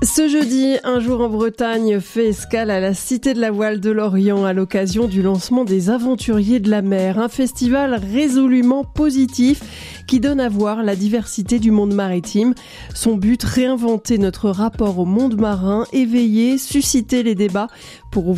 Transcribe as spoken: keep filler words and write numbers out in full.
Ce jeudi, Un jour en Bretagne fait escale à la Cité de la Voile de Lorient à l'occasion du lancement des Aventuriers de la Mer, un festival résolument positif qui donne à voir la diversité du monde maritime. Son but, réinventer notre rapport au monde marin, éveiller, susciter les débats pour